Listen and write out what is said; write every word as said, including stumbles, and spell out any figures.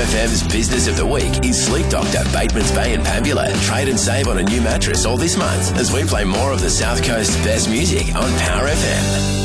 F M's Business of the Week is Sleep Doctor, Bateman's Bay and Pambula. Trade and save on a new mattress all this month as we play more of the South Coast's best music on Power F M.